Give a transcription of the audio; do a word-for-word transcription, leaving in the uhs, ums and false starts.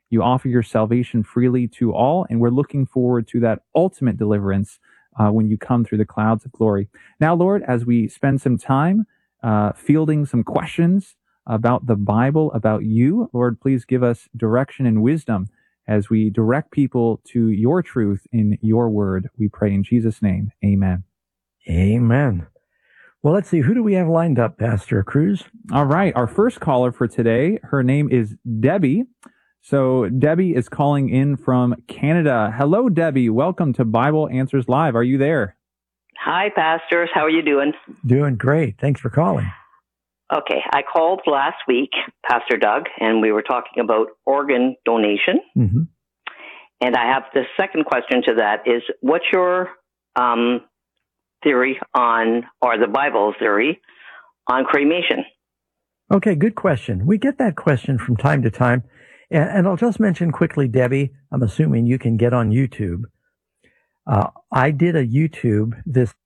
You offer your salvation freely to all, and we're looking forward to that ultimate deliverance uh, when you come through the clouds of glory. Now, Lord, as we spend some time uh, fielding some questions about the Bible, about you, Lord, please give us direction and wisdom as we direct people to your truth in your word. We pray in Jesus' name. Amen. Amen. Well, let's see. Who do we have lined up, Pastor Cruz? All right. Our first caller for today, her name is Debbie. So Debbie is calling in from Canada. Hello, Debbie. Welcome to Bible Answers Live. Are you there? Hi, pastors. How are you doing? Doing great. Thanks for calling. Okay. I called last week, Pastor Doug, and we were talking about organ donation. Mm-hmm. And I have the second question to that is, what's your um, theory on, or the Bible's theory on cremation? Okay, good question. We get that question from time to time. And, and I'll just mention quickly, Debbie, I'm assuming you can get on YouTube. Uh, I did a YouTube this